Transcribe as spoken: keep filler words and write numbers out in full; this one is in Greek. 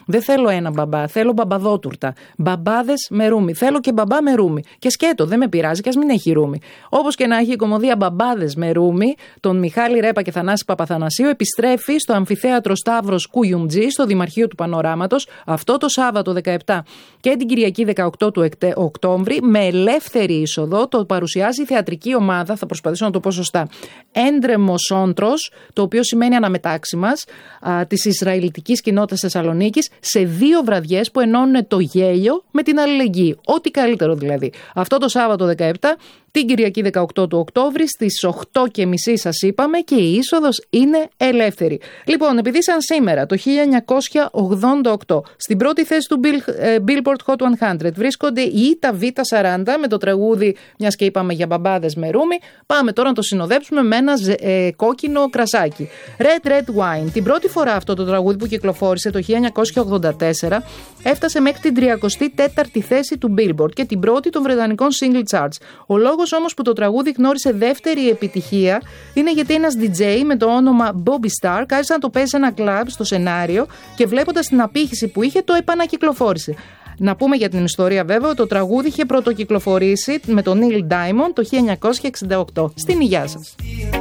Δεν θέλω ένα μπαμπά, θέλω μπαμπαδότουρτα. Μπαμπάδες με ρούμι. Θέλω και μπαμπά με ρούμι. Και σκέτο, δεν με πειράζει και ας μην έχει ρούμι. Όπως και να έχει η κομμωδία Μπαμπάδες με ρούμι, τον Μιχάλη Ρέπα και Θανάση Παπαθανασίου, επιστρέφει στο Αμφιθέατρο Σταύρος Κουιουμτζή, στο Δημαρχείο του Πανοράματος, αυτό το Σάββατο δεκαεπτά και την Κυριακή δεκαοκτώ του Οκτώβρη, με ελεύθερη είσοδο. Το παρουσιάζει η θεατρική ομάδα, θα προσπαθήσω να το πω σωστά, Έντρεμος Όντρος, το οποίο σημαίνει αναμετάξει μας, της Ισραηλιτικής κοινότητας Θεσσαλονίκης, σε δύο βραδιές που ενώνουν το γέλιο με την αλληλεγγύη. Ό,τι καλύτερο δηλαδή. Αυτό το Σάββατο δεκαεπτά, την Κυριακή δεκαοκτώ του Οκτώβρη, στις οκτώ και μισή σας είπαμε, και η είσοδος είναι ελεύθερη. Λοιπόν, επειδή σαν σήμερα το χίλια εννιακόσια ογδόντα οκτώ στην πρώτη θέση του Billboard Hot εκατό βρίσκονται οι ΙΤΑ Β σαράντα με το τραγούδι, μιας και είπαμε για μπαμπάδες με ρούμι, πάμε τώρα να το συνοδέψουμε με ένα ε, κόκκινο κρασάκι. Red Red Wine. Την πρώτη φορά αυτό το τραγούδι που κυκλοφόρησε το χίλια εννιακόσια ογδόντα τέσσερα έφτασε μέχρι την τριαντάτη τέταρτη θέση του Billboard και την πρώτη των βρετανικών single charts. Ο λόγος όμως που το τραγούδι γνώρισε δεύτερη επιτυχία είναι γιατί ένας ντι τζέι με το όνομα Bobby Starr άρχισε να το παίζει σε ένα κλαμπ στο σενάριο και βλέποντας την απήχηση που είχε το επανακυκλοφόρησε. Να πούμε για την ιστορία βέβαια, το τραγούδι είχε πρωτοκυκλοφορήσει με τον Neil Diamond το χίλια εννιακόσια εξήντα οκτώ. Στην υγεία σας.